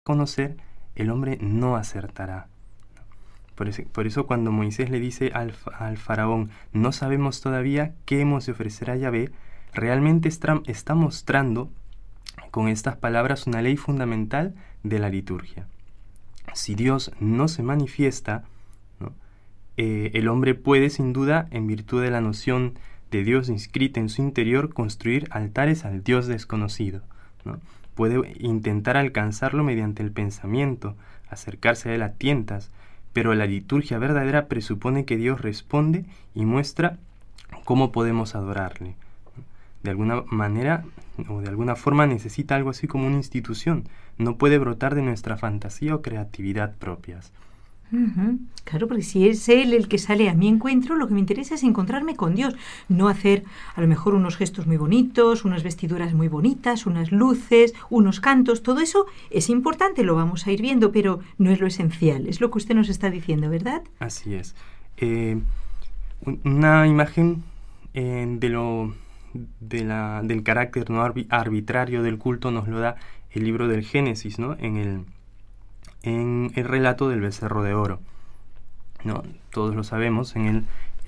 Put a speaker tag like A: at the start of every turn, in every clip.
A: conocer, el hombre no acertará. Por eso cuando Moisés le dice al faraón, no sabemos todavía qué hemos de ofrecer a Yahvé, realmente está mostrando con estas palabras una ley fundamental de la liturgia. Si Dios no se manifiesta, ¿no?, el hombre puede sin duda, en virtud de la noción de Dios inscrita en su interior, construir altares al Dios desconocido, ¿no? Puede intentar alcanzarlo mediante el pensamiento, acercarse a él a tientas, pero la liturgia verdadera presupone que Dios responde y muestra cómo podemos adorarle. De alguna manera o de alguna forma necesita algo así como una institución. No puede brotar de nuestra fantasía o creatividad propias.
B: Claro, porque si es Él el que sale a mi encuentro, lo que me interesa es encontrarme con Dios, no hacer a lo mejor unos gestos muy bonitos, unas vestiduras muy bonitas, unas luces, unos cantos. Todo eso es importante, lo vamos a ir viendo, pero no es lo esencial. Es lo que usted nos está diciendo, ¿verdad?
A: Así es. Una imagen del carácter no arbitrario del culto nos lo da el libro del Génesis, ¿no? En el relato del becerro de oro, ¿no? Todos lo sabemos. En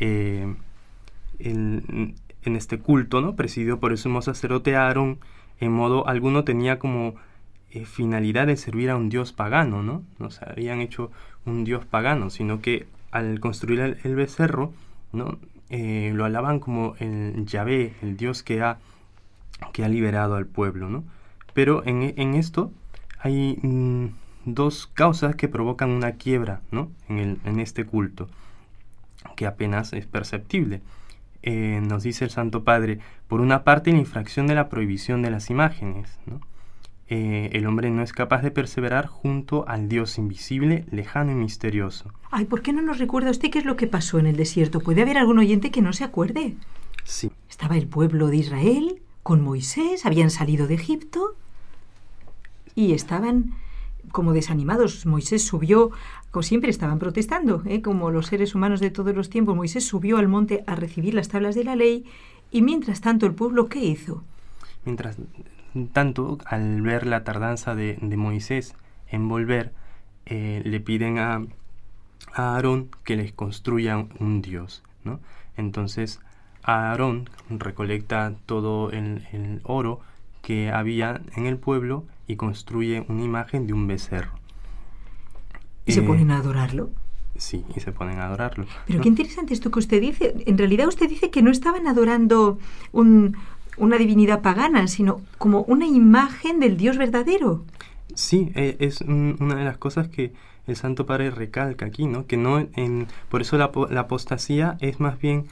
A: este culto, ¿no?, presidido por el sumo sacerdote Aarón, en modo alguno tenía como finalidad de servir a un dios pagano, ¿no? No se habían hecho un dios pagano, sino que al construir el becerro, ¿no?, lo alaban como el Yahvé, el Dios que ha liberado al pueblo, ¿no? Pero en esto hay dos causas que provocan una quiebra, ¿no?, en este culto, que apenas es perceptible. Nos dice el Santo Padre, por una parte, la infracción de la prohibición de las imágenes, ¿no? El hombre no es capaz de perseverar junto al Dios invisible, lejano y misterioso.
B: Ay, ¿por qué no nos recuerda usted qué es lo que pasó en el desierto? ¿Puede haber algún oyente que no se acuerde?
A: Sí.
B: Estaba el pueblo de Israel con Moisés, habían salido de Egipto y estaban como desanimados. Moisés subió, como siempre estaban protestando, como los seres humanos de todos los tiempos. Moisés subió al monte a recibir las tablas de la ley y mientras tanto el pueblo, ¿qué hizo?
A: Mientras tanto, al ver la tardanza de Moisés en volver, le piden a Aarón que les construya un dios, ¿no? Entonces Aarón recolecta todo el oro que había en el pueblo y construye una imagen de un becerro.
B: ¿Y se ponen a adorarlo?
A: Sí, y se ponen a adorarlo.
B: Pero qué interesante esto que usted dice. En realidad usted dice que no estaban adorando una divinidad pagana, sino como una imagen del Dios verdadero.
A: Sí, es una de las cosas que el Santo Padre recalca aquí, ¿no? Que no por eso la apostasía es más bien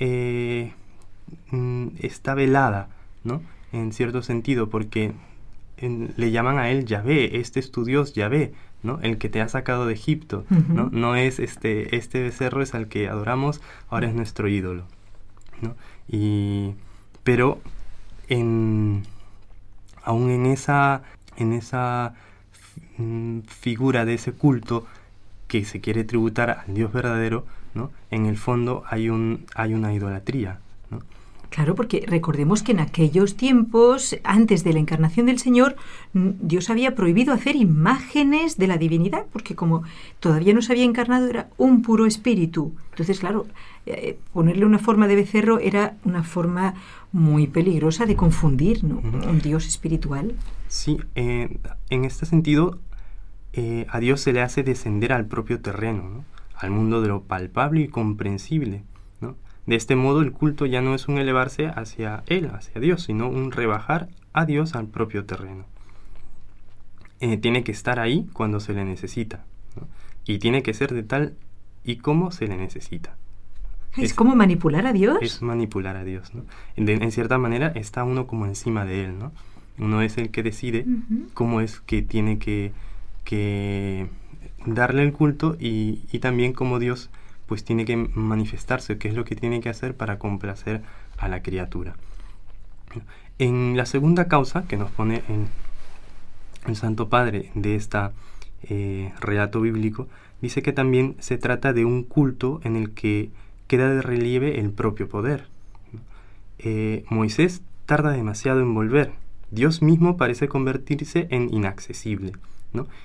A: está velada, ¿no?, en cierto sentido, porque le llaman a él Yahvé, este es tu Dios Yahvé, ¿no?, el que te ha sacado de Egipto, ¿no? No es este becerro es al que adoramos, ahora es nuestro ídolo, ¿no? Pero aún en esa figura de ese culto que se quiere tributar al Dios verdadero, ¿no?, en el fondo hay una idolatría, ¿no?
B: Claro, porque recordemos que en aquellos tiempos, antes de la encarnación del Señor, Dios había prohibido hacer imágenes de la divinidad, porque como todavía no se había encarnado, era un puro espíritu. Entonces, claro, ponerle una forma de becerro era una forma muy peligrosa de confundir, ¿no?, un Dios espiritual.
A: Sí, en este sentido, a Dios se le hace descender al propio terreno, ¿no?, al mundo de lo palpable y comprensible, ¿no? De este modo, el culto ya no es un elevarse hacia Él, hacia Dios, sino un rebajar a Dios al propio terreno. Tiene que estar ahí cuando se le necesita, ¿no?, y tiene que ser de tal y como se le necesita.
B: ¿Es como manipular a Dios?
A: Es manipular a Dios, ¿no? En cierta manera está uno como encima de Él, ¿no? Uno es el que decide cómo es que tiene que darle el culto y también cómo Dios pues tiene que manifestarse, qué es lo que tiene que hacer para complacer a la criatura. En la segunda causa que nos pone el Santo Padre de este relato bíblico, dice que también se trata de un culto en el que queda de relieve el propio poder. Moisés tarda demasiado en volver. Dios mismo parece convertirse en inaccesible, ¿no?